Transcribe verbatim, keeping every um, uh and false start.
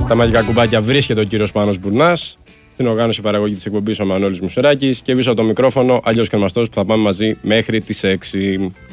Στα μαγικά κουμπάκια βρίσκεται ο κύριος Πάνος Μπουρνάς. Στην οργάνωση παραγωγή της εκπομπής ο Μανώλης Μουσεράκης. Και πίσω από το μικρόφωνο, αλλιώς και μαστός, που θα πάμε μαζί μέχρι τις έξι.